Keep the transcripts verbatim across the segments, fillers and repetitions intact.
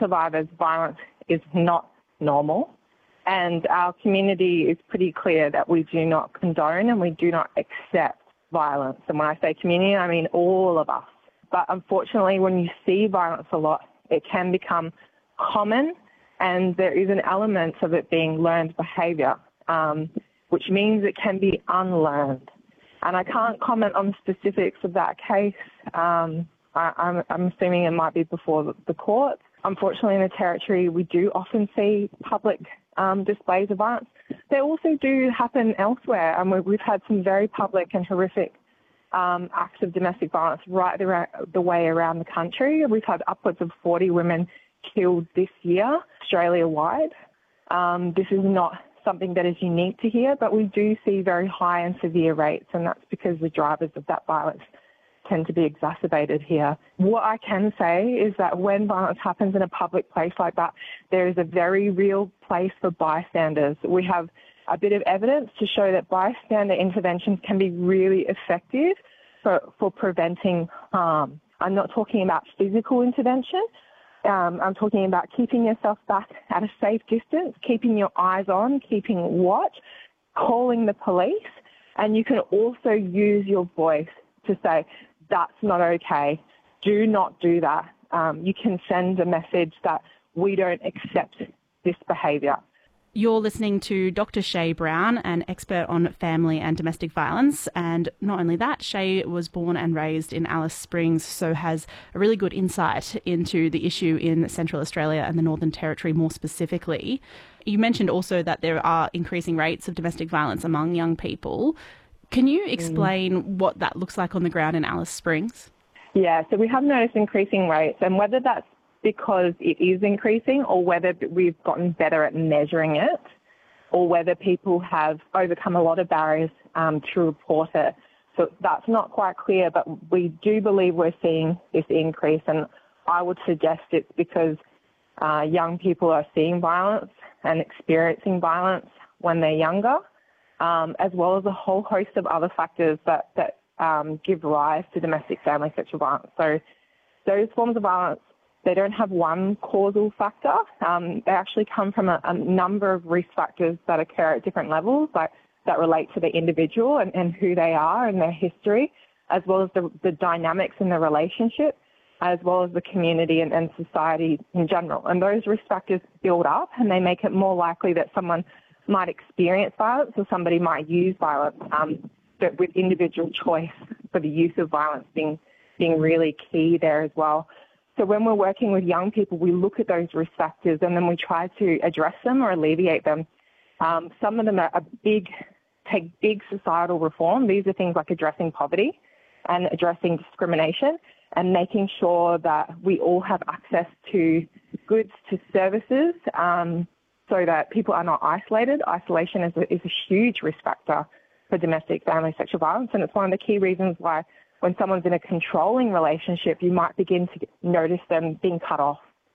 survivors, violence is not normal. And our community is pretty clear that we do not condone and we do not accept violence. And when I say community, I mean all of us. But unfortunately, when you see violence a lot, it can become common, and there is an element of it being learned behaviour, um, which means it can be unlearned. And I can't comment on the specifics of that case. Um, I, I'm, I'm assuming it might be before the, the courts. Unfortunately, in the Territory, we do often see public um, displays of violence. They also do happen elsewhere, and we've had some very public and horrific um, acts of domestic violence right the, the way around the country. We've had upwards of forty women killed this year, Australia-wide. Um, this is not something that is unique to here, but we do see very high and severe rates, and that's because the drivers of that violence tend to be exacerbated here. What I can say is that when violence happens in a public place like that, there is a very real place for bystanders. We have a bit of evidence to show that bystander interventions can be really effective for, for preventing harm. I'm not talking about physical intervention. Um, I'm talking about keeping yourself back at a safe distance, keeping your eyes on, keeping watch, calling the police, and you can also use your voice to say, that's not okay, do not do that. Um, you can send a message that we don't accept this behaviour. You're listening to Doctor Shay Brown, an expert on family and domestic violence. And not only that, Shay was born and raised in Alice Springs, so has a really good insight into the issue in Central Australia and the Northern Territory more specifically. You mentioned also that there are increasing rates of domestic violence among young people. Can you explain mm. what that looks like on the ground in Alice Springs? Yeah, so we have noticed increasing rates, and whether that's because it is increasing or whether we've gotten better at measuring it or whether people have overcome a lot of barriers um, to report it. So that's not quite clear, but we do believe we're seeing this increase, and I would suggest it's because uh, young people are seeing violence and experiencing violence when they're younger, um, as well as a whole host of other factors that, that um, give rise to domestic family sexual violence. So those forms of violence, they don't have one causal factor. Um, they actually come from a, a number of risk factors that occur at different levels, like that relate to the individual and, and who they are and their history, as well as the, the dynamics in the relationship, as well as the community and, and society in general. And those risk factors build up, and they make it more likely that someone might experience violence or somebody might use violence, um, but with individual choice for the use of violence being, being really key there as well. So when we're working with young people, we look at those risk factors and then we try to address them or alleviate them. Um, some of them are, are big, take big societal reform. These are things like addressing poverty and addressing discrimination and making sure that we all have access to goods, to services, um, so that people are not isolated. Isolation is a, is a huge risk factor for domestic family sexual violence, and it's one of the key reasons why when someone's in a controlling relationship, you might begin to notice them being cut off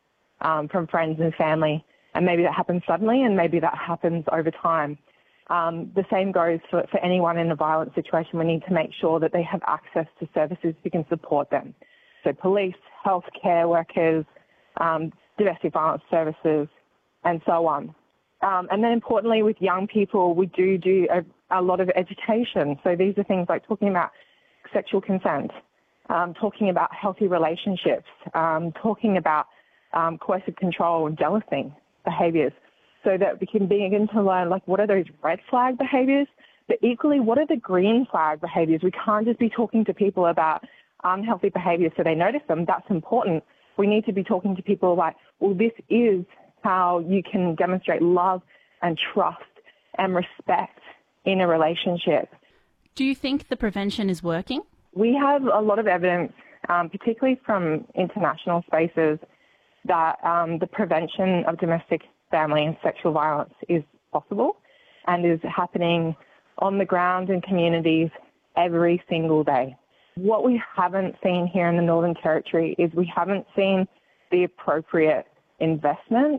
um, from friends and family. And maybe that happens suddenly, and maybe that happens over time. Um, the same goes for, for anyone in a violent situation. We need to make sure that they have access to services who can support them. So police, health care workers, um, domestic violence services, and so on. Um, and then importantly, with young people, we do do a, a lot of education. So these are things like talking about sexual consent, um, talking about healthy relationships, um, talking about um, coercive control and jealousy behaviours, so that we can begin to learn, like, what are those red flag behaviours, but equally, what are the green flag behaviours? We can't just be talking to people about unhealthy behaviours so they notice them. That's important. We need to be talking to people like, well, this is how you can demonstrate love and trust and respect in a relationship. Do you think the prevention is working? We have a lot of evidence, um, particularly from international spaces, that um, the prevention of domestic family and sexual violence is possible and is happening on the ground in communities every single day. What we haven't seen here in the Northern Territory is we haven't seen the appropriate investment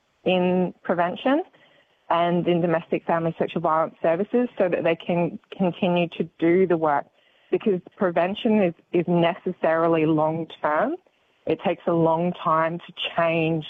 in prevention and in domestic family sexual violence services so that they can continue to do the work, because prevention is, is necessarily long-term. It takes a long time to change